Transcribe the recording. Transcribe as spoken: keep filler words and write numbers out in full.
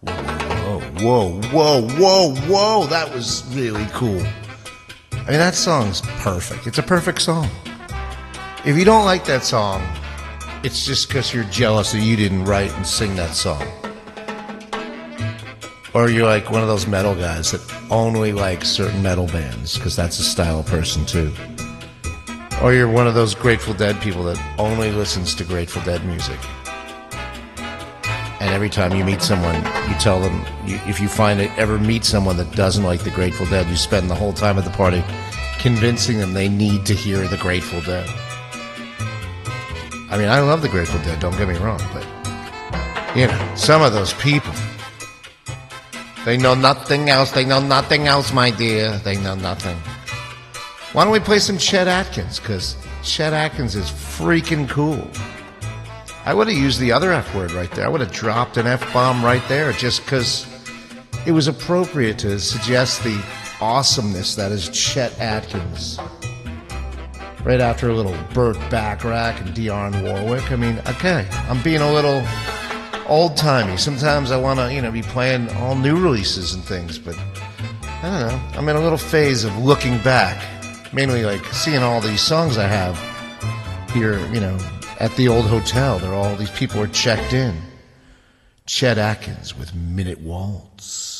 Whoa, whoa, whoa, whoa, whoa. That was really cool. I mean, that song's perfect. It's a perfect song. If you don't like that song, it's just because you're jealous that you didn't write and sing that song. Or you're like one of those metal guys that only like certain metal bands, because that's a style of person too. Or you're one of those Grateful Dead people that only listens to Grateful Dead music. And every time you meet someone, you tell them, you, if you find it, ever meet someone that doesn't like the Grateful Dead, you spend the whole time at the party convincing them they need to hear the Grateful Dead. I mean, I love the Grateful Dead, don't get me wrong, but, you know, some of those people, they know nothing else. They know nothing else, my dear. They know nothing. Why don't we play some Chet Atkins? Because Chet Atkins is freaking cool. I would have used the other F word right there. I would have dropped an F-bomb right there just because it was appropriate to suggest the awesomeness that is Chet Atkins. Right after a little Burt Bacharach and Dionne Warwick. I mean, okay, I'm being a little old-timey. Sometimes I want to, you know, be playing all new releases and things, but I don't know. I'm in a little phase of looking back, mainly like seeing all these songs I have here, you know, at the old hotel. They're all, these people are checked in. Chet Atkins with Minute Waltz.